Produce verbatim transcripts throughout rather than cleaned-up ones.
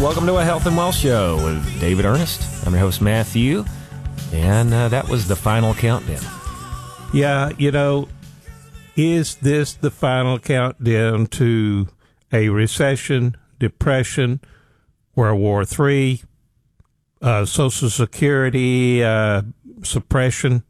Welcome to a Health and Wealth Show with David Ernest. I'm your host, Matthew, and uh, that was the final countdown. Yeah, you know, is this the final countdown to a recession, depression, World War Three, uh, Social Security uh, suppression?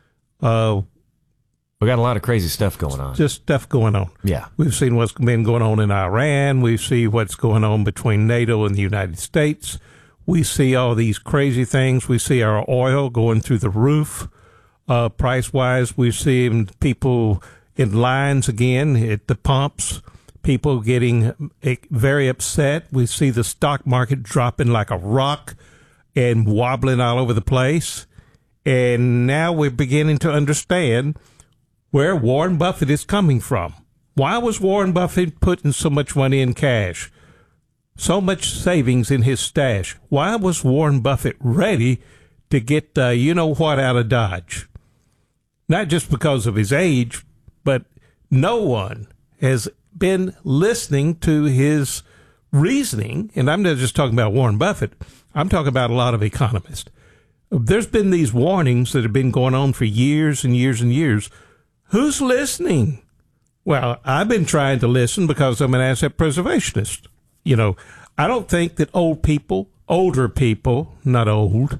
Uh, we got a lot of crazy stuff going on. Just stuff going on. Yeah. We've seen what's been going on in Iran. We see what's going on between NATO and the United States. We see all these crazy things. We see our oil going through the roof, uh, price-wise. We've seen people in lines again at the pumps, people getting very upset. We see the stock market dropping like a rock and wobbling all over the place. And now we're beginning to understand where Warren Buffett is coming from. Why was Warren Buffett putting so much money in cash? So much savings in his stash. Why was Warren Buffett ready to get uh, you-know-what out of Dodge? Not just because of his age, but no one has been listening to his reasoning. And I'm not just talking about Warren Buffett. I'm talking about a lot of economists. There's been these warnings that have been going on for years and years and years. Who's listening? Well, I've been trying to listen because I'm an asset preservationist. You know, I don't think that old people, older people, not old,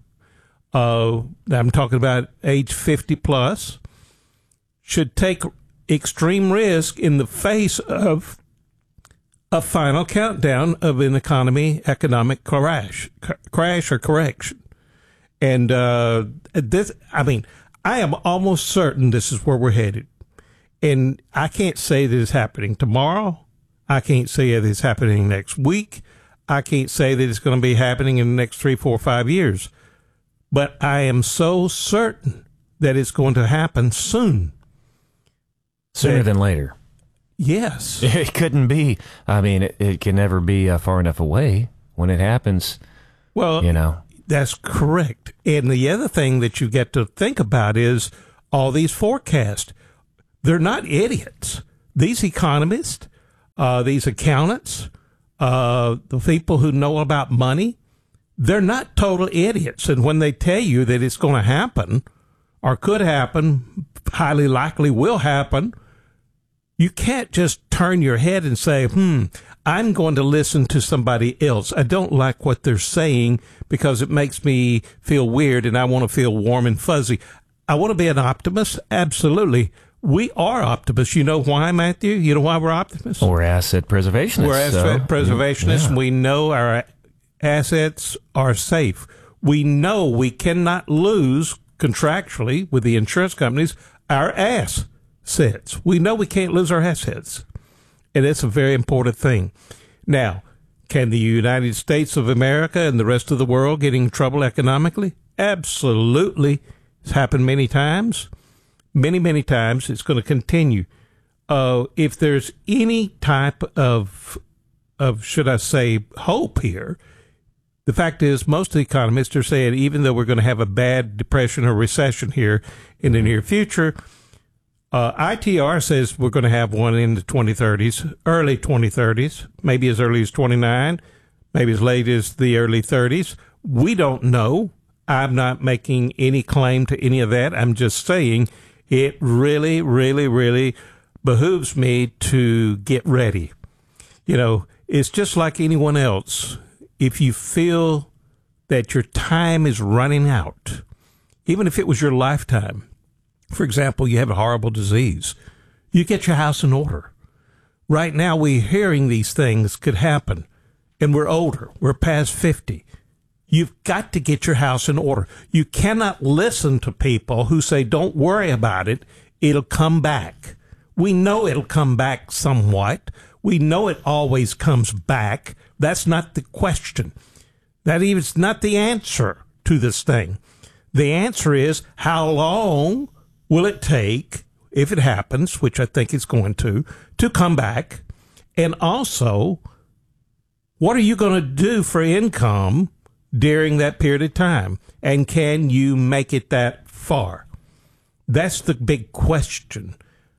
uh, I'm talking about age fifty plus, should take extreme risk in the face of a final countdown of an economy, economic crash, crash or correction. And uh, this, I mean, I am almost certain this is where we're headed. And I can't say that it's happening tomorrow. I can't say that it's happening next week. I can't say that it's going to be happening in the next three, four, five years. But I am so certain that it's going to happen soon. Sooner that, than later. Yes. It couldn't be. I mean, it, it can never be uh, far enough away when it happens. Well, you know. That's correct. And the other thing that you get to think about is all these forecasts. They're not idiots. These economists, uh, these accountants, uh, the people who know about money, they're not total idiots. And when they tell you that it's going to happen or could happen, highly likely will happen, you can't just turn your head and say, hmm, I'm going to listen to somebody else. I don't like what they're saying because it makes me feel weird and I want to feel warm and fuzzy. I want to be an optimist. Absolutely. We are optimists. You know why, Matthew? You know why we're optimists? We're asset preservationists. We're asset so, preservationists. Yeah. We know our assets are safe. We know we cannot lose contractually with the insurance companies our assets. We know we can't lose our assets. And it's a very important thing. Now, can the United States of America and the rest of the world get in trouble economically? Absolutely. It's happened many times. Many, many times. It's going to continue. Uh, if there's any type of, of, should I say, hope here, the fact is most economists are saying even though we're going to have a bad depression or recession here in the near future, Uh, I T R says we're going to have one in the twenty thirties, early twenty thirties, maybe as early as twenty-nine, maybe as late as the early thirties. We don't know. I'm not making any claim to any of that. I'm just saying it really, really, really behooves me to get ready. You know, it's just like anyone else. If you feel that your time is running out, even if it was your lifetime, for example, you have a horrible disease, you get your house in order. Right now, we're hearing these things could happen, and we're older. We're past fifty. You've got to get your house in order. You cannot listen to people who say, don't worry about it. It'll come back. We know it'll come back somewhat. We know it always comes back. That's not the question. That is not the answer to this thing. The answer is, how long will it take, if it happens, which I think it's going to, to come back? And also, what are you going to do for income during that period of time? And can you make it that far? That's the big question.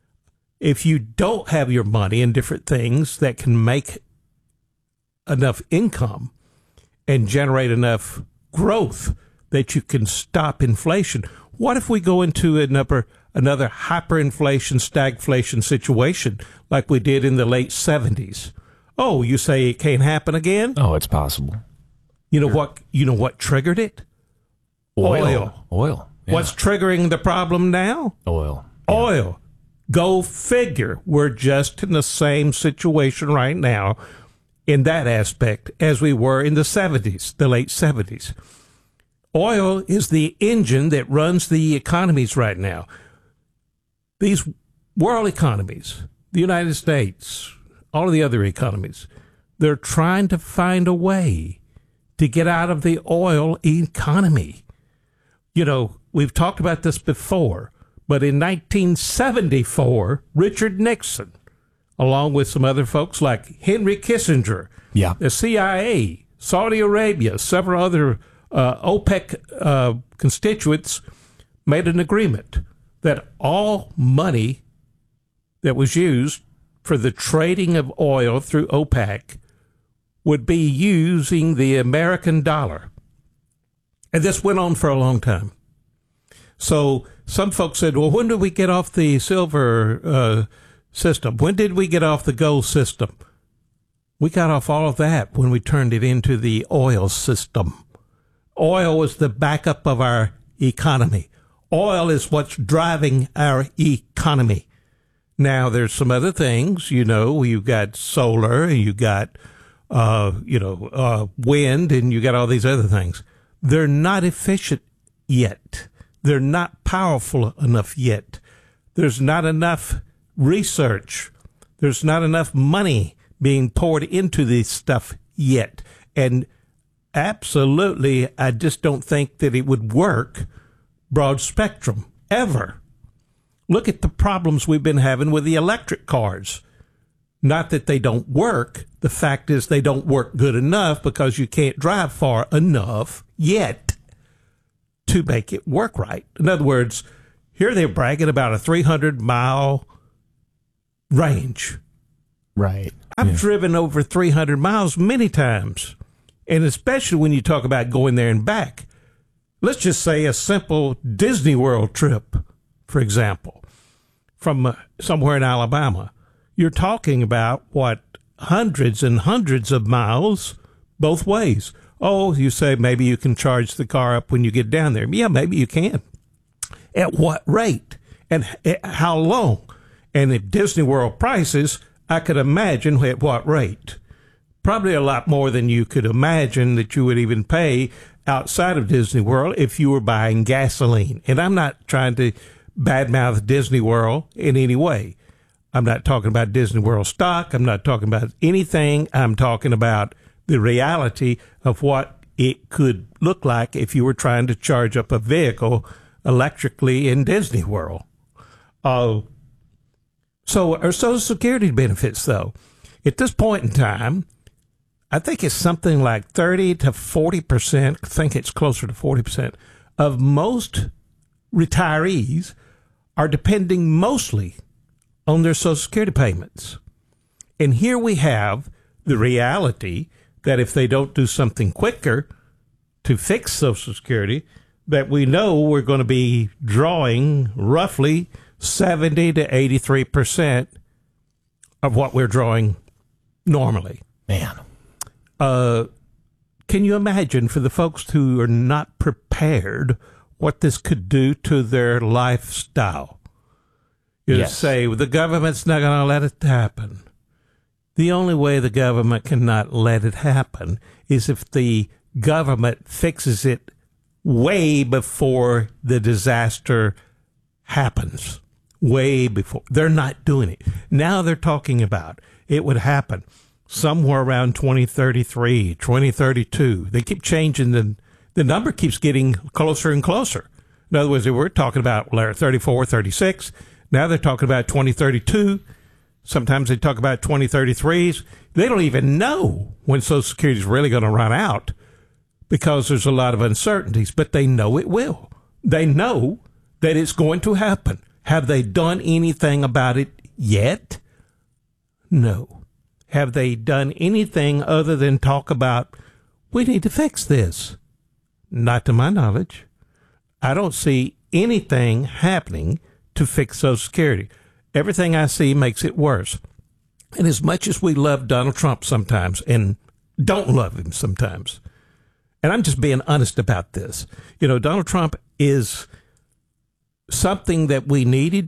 If you don't have your money in different things that can make enough income, and generate enough growth that you can stop inflation. What if we go into another, another hyperinflation, stagflation situation like we did in the late seventies? Oh, you say it can't happen again? Oh, it's possible. You know what? You know what triggered it? Oil. Oil. Oil. Yeah. What's triggering the problem now? Oil. Yeah. Oil. Go figure. We're just in the same situation right now in that aspect as we were in the seventies, the late seventies. Oil is the engine that runs the economies right now. These world economies, the United States, all of the other economies, they're trying to find a way to get out of the oil economy. You know, we've talked about this before, but in nineteen seventy-four, Richard Nixon, along with some other folks like Henry Kissinger, yeah. the C I A, Saudi Arabia, several other uh, OPEC uh, constituents, made an agreement that all money that was used for the trading of oil through OPEC would be using the American dollar. And this went on for a long time. So some folks said, well, when did we get off the silver uh, system? When did we get off the gold system? We got off all of that when we turned it into the oil system. Oil was the backup of our economy. Oil is what's driving our economy. Now, there's some other things, you know, you've got solar, you got, uh, you know, uh, wind, and you got all these other things. They're not efficient yet. They're not powerful enough yet. There's not enough research. There's not enough money being poured into this stuff yet. And absolutely, I just don't think that it would work broad spectrum ever. Look at the problems we've been having with the electric cars. Not that they don't work. The fact is they don't work good enough because you can't drive far enough yet to make it work right. In other words, here they're bragging about a three hundred mile range. Right. I've yeah. driven over three hundred miles many times. And especially when you talk about going there and back. Let's just say a simple Disney World trip, for example, from uh, somewhere in Alabama. You're talking about, what, hundreds and hundreds of miles both ways. Oh, you say maybe you can charge the car up when you get down there. Yeah, maybe you can. At what rate? And how long? And if Disney World prices, I could imagine at what rate. Probably a lot more than you could imagine that you would even pay outside of Disney World if you were buying gasoline. And I'm not trying to badmouth Disney World in any way. I'm not talking about Disney World stock. I'm not talking about anything. I'm talking about the reality of what it could look like if you were trying to charge up a vehicle electrically in Disney World. Uh, so our Social Security benefits, though, at this point in time, I think it's something like thirty to forty percent, I think it's closer to forty percent, of most retirees are depending mostly on their Social Security payments. And here we have the reality that if they don't do something quicker to fix Social Security, that we know we're going to be drawing roughly seventy to eighty-three percent of what we're drawing normally. Man. Uh, can you imagine, for the folks who are not prepared, what this could do to their lifestyle? You yes. say, well, the government's not going to let it happen. The only way the government cannot let it happen is if the government fixes it way before the disaster happens. Way before. They're not doing it. Now they're talking about it would happen somewhere around twenty thirty-three, twenty thirty-two. They keep changing. The, the number keeps getting closer and closer. In other words, they were talking about thirty-four, thirty-six. Now they're talking about twenty thirty-two. Sometimes they talk about twenty thirty-threes. They don't even know when Social Security is really going to run out because there's a lot of uncertainties, but they know it will. They know that it's going to happen. Have they done anything about it yet? No. Have they done anything other than talk about we need to fix this. Not to my knowledge. I don't see anything happening to fix Social Security. Everything I see makes it worse. And as much as we love Donald Trump sometimes and don't love him sometimes, and I'm just being honest about this, you know, Donald Trump is something that we needed.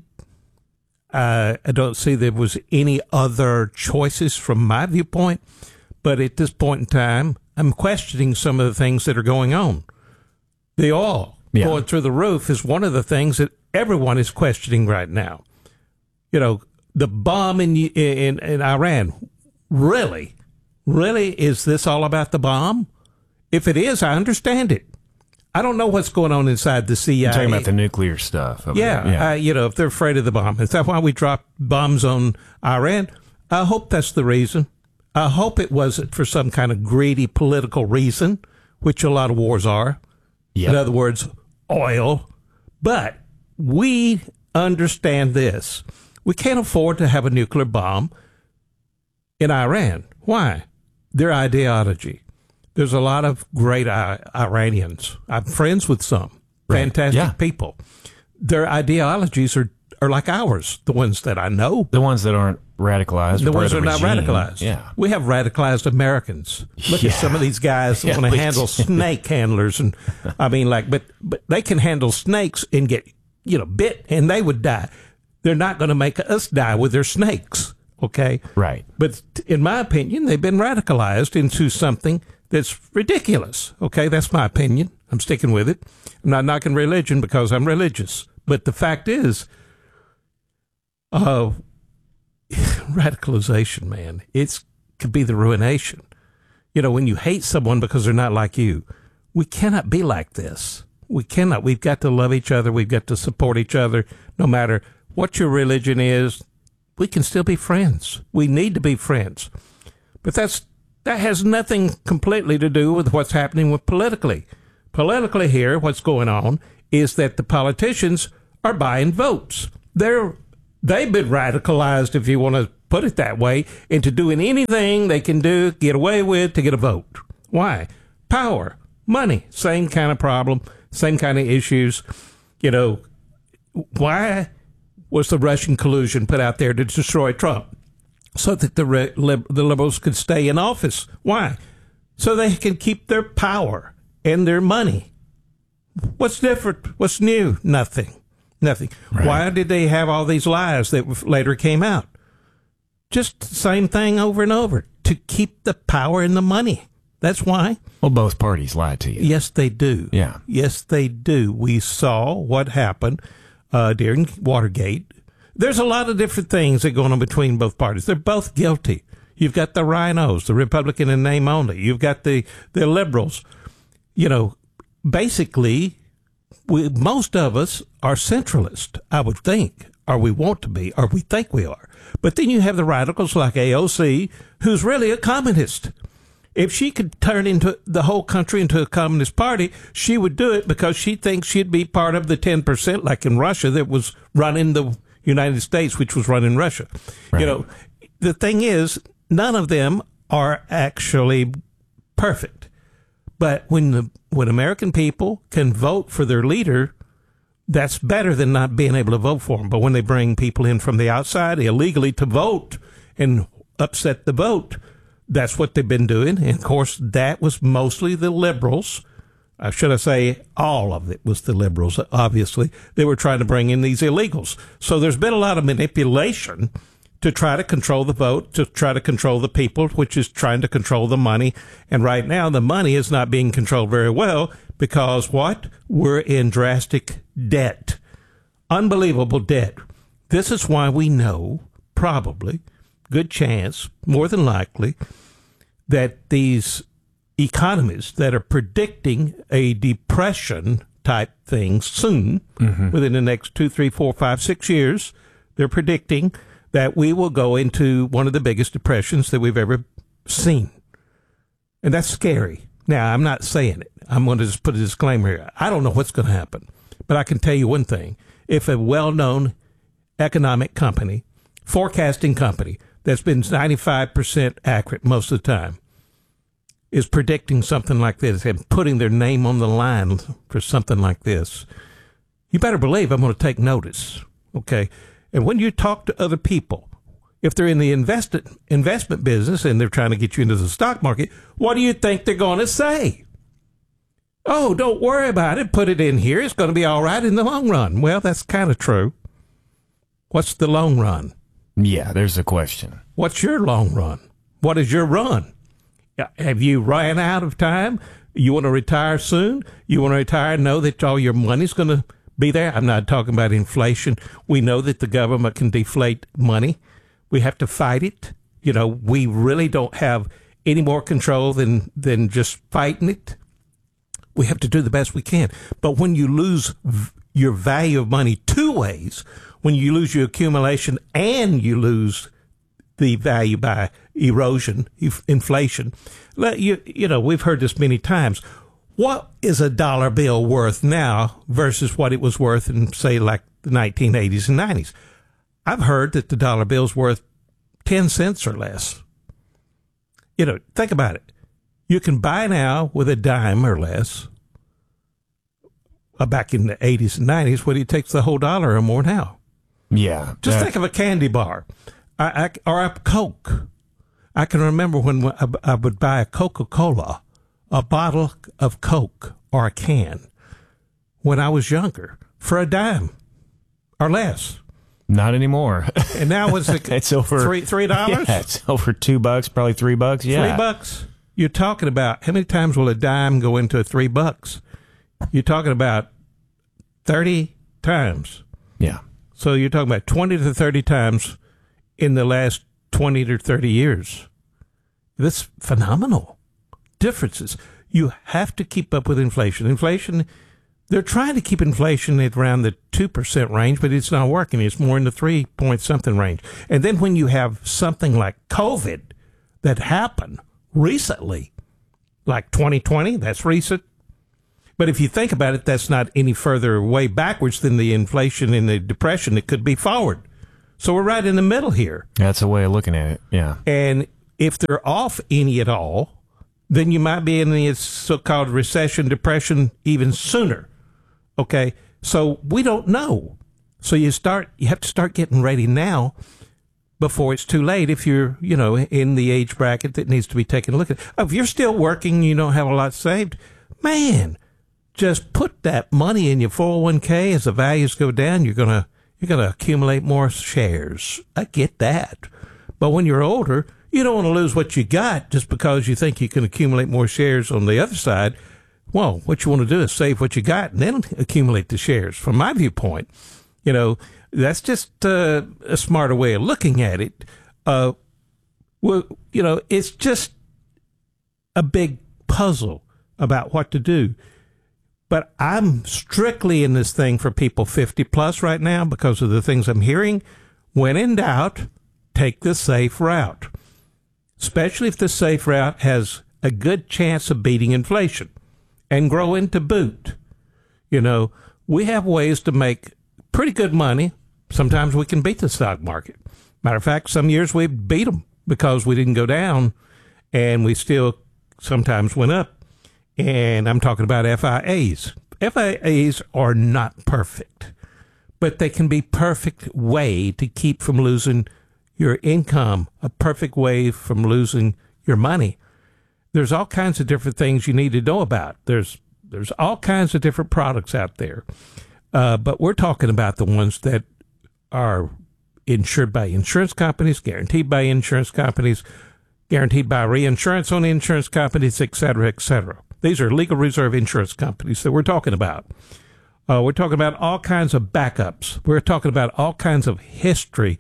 Uh, I don't see there was any other choices from my viewpoint, but at this point in time, I'm questioning some of the things that are going on. The oil yeah. going through the roof is one of the things that everyone is questioning right now. You know, the bomb in in, in Iran, really, really, is this all about the bomb? If it is, I understand it. I don't know what's going on inside the C I A. You're talking about the nuclear stuff. Yeah, yeah. Uh, you know, if they're afraid of the bomb. Is that why we dropped bombs on Iran? I hope that's the reason. I hope it wasn't for some kind of greedy political reason, which a lot of wars are. Yep. In other words, oil. But we understand this. We can't afford to have a nuclear bomb in Iran. Why? Their ideology. There's a lot of great I- Iranians. I'm friends with some. Right. Fantastic yeah. people. Their ideologies are, are like ours, the ones that I know. The ones that aren't radicalized. The ones that are regime. not radicalized. Yeah. We have radicalized Americans. Look yeah. at some of these guys that yeah, want to handle snake handlers. And I mean, like, but, but they can handle snakes and get, you know, bit and they would die. They're not going to make us die with their snakes. Okay. Right. But in my opinion, they've been radicalized into something that's ridiculous. Okay. That's my opinion. I'm sticking with it. I'm not knocking religion because I'm religious. But the fact is, uh, radicalization, man, it's could be the ruination. You know, when you hate someone because they're not like you, we cannot be like this. We cannot. We've got to love each other. We've got to support each other. No matter what your religion is, we can still be friends. We need to be friends. But that's that has nothing completely to do with what's happening with politically. Politically here, what's going on is that the politicians are buying votes. They're They've been radicalized, if you want to put it that way, into doing anything they can do, get away with, to get a vote. Why? Power, money, same kind of problem, same kind of issues. You know, why was the Russian collusion put out there to destroy Trump? So that the, re- lib- the liberals could stay in office. Why? So they can keep their power and their money. What's different? What's new? Nothing. Nothing. Right. Why did they have all these lies that later came out? Just the same thing over and over, to keep the power and the money. That's why. Well, both parties lied to you. Yes, they do. Yeah. Yes, they do. We saw what happened uh, during Watergate. There's a lot of different things that go on between both parties. They're both guilty. You've got the rhinos, the Republican in name only. You've got the, the liberals. You know, basically, we, most of us are centralist, I would think, or we want to be, or we think we are. But then you have the radicals like A O C, who's really a communist. If she could turn into the whole country into a communist party, she would do it because she thinks she'd be part of the ten percent, like in Russia, that was running the United States, which was running Russia. Right. You know, the thing is, none of them are actually perfect. But when the when American people can vote for their leader, that's better than not being able to vote for them. But when they bring people in from the outside illegally to vote and upset the vote, that's what they've been doing. And, of course, that was mostly the liberals. Uh, should I say all of it was the liberals, obviously. They were trying to bring in these illegals. So there's been a lot of manipulation to try to control the vote, to try to control the people, which is trying to control the money. And right now, the money is not being controlled very well because what? We're in drastic debt. Unbelievable debt. This is why we know, probably, good chance, more than likely, that these economies that are predicting a depression type thing soon, mm-hmm. within the next two, three, four, five, six years, they're predicting that we will go into one of the biggest depressions that we've ever seen. And that's scary. Now, I'm not saying it. I'm going to just put a disclaimer here. I don't know what's going to happen. But I can tell you one thing. If a well-known economic company, forecasting company, that's been ninety-five percent accurate most of the time, is predicting something like this and putting their name on the line for something like this, you better believe I'm going to take notice, okay? And when you talk to other people, if they're in the invest- investment business and they're trying to get you into the stock market, what do you think they're going to say? Oh, don't worry about it. Put it in here. It's going to be all right in the long run. Well, that's kind of true. What's the long run? Yeah, there's a question. What's your long run? What is your run? Have you ran out of time? You want to retire soon? You want to retire and know that all your money's going to be there? I'm not talking about inflation. We know that the government can deflate money. We have to fight it. You know, we really don't have any more control than, than just fighting it. We have to do the best we can. But when you lose v- your value of money two ways, when you lose your accumulation and you lose the value by erosion, inflation, you, you know, we've heard this many times. What is a dollar bill worth now versus what it was worth in, say, like the nineteen eighties and nineties? I've heard that the dollar bill's worth ten cents or less. You know, think about it. You can buy now with a dime or less. Uh, back in the eighties and nineties, what it takes the whole dollar or more now. Yeah. Just that- think of a candy bar I, I, or a Coke. I can remember when I, I would buy a Coca-Cola, a bottle of Coke or a can when I was younger for a dime or less. Not anymore. And now it's, a, it's over three three dollars. Yeah, it's over two bucks, probably three bucks. Yeah, three bucks. You're talking about how many times will a dime go into three bucks? You're talking about thirty times. Yeah. So you're talking about twenty to thirty times in the last twenty to thirty years. That's phenomenal differences. You have to keep up with inflation. Inflation. They're trying to keep inflation at around the two percent range, but it's not working. It's more in the three point something range. And then when you have something like COVID that happened recently, like twenty twenty, that's recent. But if you think about it, that's not any further way backwards than the inflation and the depression that could be forward. So we're right in the middle here. That's a way of looking at it. Yeah. And if they're off any at all, then you might be in the so-called recession, depression even sooner. Okay, so we don't know. So you start, you have to start getting ready now before it's too late. If you're, you know, in the age bracket that needs to be taken a look at. If you're still working, you don't have a lot saved, man, just put that money in your four oh one k. As the values go down, you're gonna you're gonna accumulate more shares. I get that, but when you're older, you don't want to lose what you got just because you think you can accumulate more shares on the other side. Well, what you want to do is save what you got and then accumulate the shares. From my viewpoint, you know, that's just uh, a smarter way of looking at it. Uh, well, you know, it's just a big puzzle about what to do. But I'm strictly in this thing for people fifty plus right now because of the things I'm hearing. When in doubt, take the safe route, especially if the safe route has a good chance of beating inflation and growing to boot. You know, we have ways to make pretty good money. Sometimes we can beat the stock market. Matter of fact, some years we beat them because we didn't go down and we still sometimes went up. And I'm talking about F I As. F I As are not perfect, but they can be perfect way to keep from losing your income, a perfect way from losing your money. There's all kinds of different things you need to know about. There's there's all kinds of different products out there. Uh, but we're talking about the ones that are insured by insurance companies, guaranteed by insurance companies, guaranteed by reinsurance on insurance companies, et cetera, et cetera. These are legal reserve insurance companies that we're talking about. Uh, we're talking about all kinds of backups. We're talking about all kinds of history,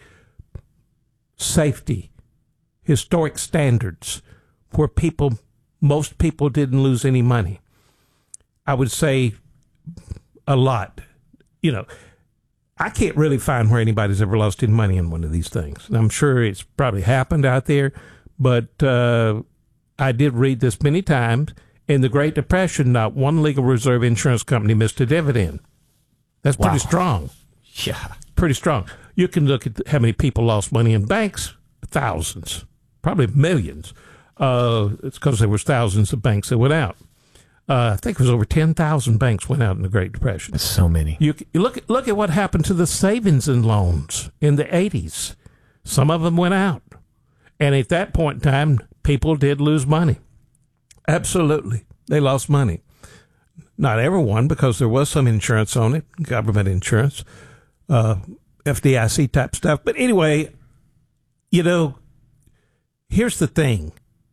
safety, historic standards where people, most people didn't lose any money. I would say a lot. You know, I can't really find where anybody's ever lost any money in one of these things. And I'm sure it's probably happened out there, but uh, I did read this many times. In the Great Depression, not one legal reserve insurance company missed a dividend. That's pretty Wow. strong. Yeah. Pretty strong. You can look at how many people lost money in banks, thousands, probably millions. Uh, it's because there was thousands of banks that went out. Uh, I think it was over ten thousand banks went out in the Great Depression. That's so many. You, you look at, look at what happened to the savings and loans in the eighties. Some of them went out. And at that point in time, people did lose money. Absolutely. They lost money. Not everyone, because there was some insurance on it, government insurance, uh, F D I C type stuff. But anyway, you know, here's the thing.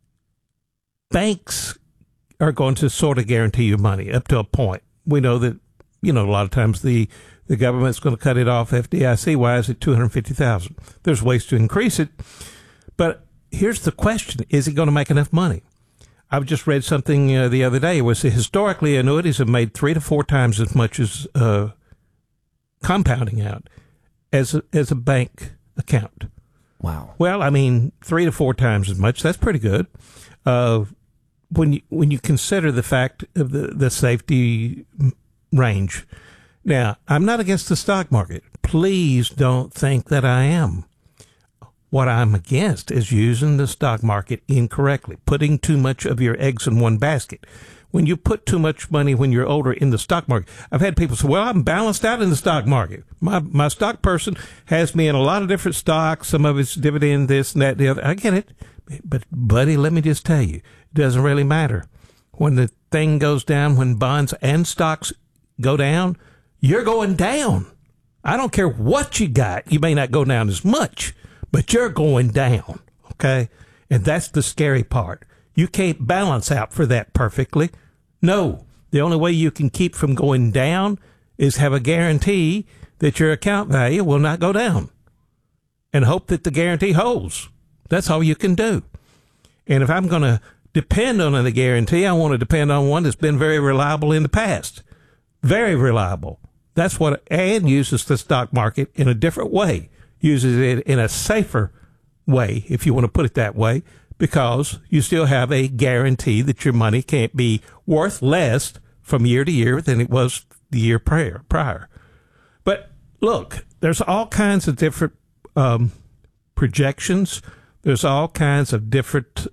Banks are going to sort of guarantee you money up to a point. We know that, you know, a lot of times the, the government's going to cut it off F D I C-wise at two hundred fifty thousand dollars. There's ways to increase it. But here's the question. Is it going to make enough money? I've just read something uh, the other day. It was historically annuities have made three to four times as much as uh, compounding out as a, as a bank account. Wow. Well, I mean, three to four times as much. That's pretty good. Uh, when you when you consider the fact of the, the safety range. Now, I'm not against the stock market. Please don't think that I am. What I'm against is using the stock market incorrectly, putting too much of your eggs in one basket. When you put too much money when you're older in the stock market, I've had people say, well, I'm balanced out in the stock market. My my stock person has me in a lot of different stocks, some of it's dividend, this and that, the other. I get it. But, buddy, let me just tell you, it doesn't really matter. When the thing goes down, when bonds and stocks go down, you're going down. I don't care what you got. You may not go down as much, but you're going down, okay? And that's the scary part. You can't balance out for that perfectly. No. The only way you can keep from going down is have a guarantee that your account value will not go down and hope that the guarantee holds. That's all you can do. And if I'm going to depend on a guarantee, I want to depend on one that's been very reliable in the past. Very reliable. That's what, and uses the stock market in a different way. Uses it in a safer way, if you want to put it that way, because you still have a guarantee that your money can't be worth less from year to year than it was the year prior. prior. But look, there's all kinds of different um, projections. There's all kinds of different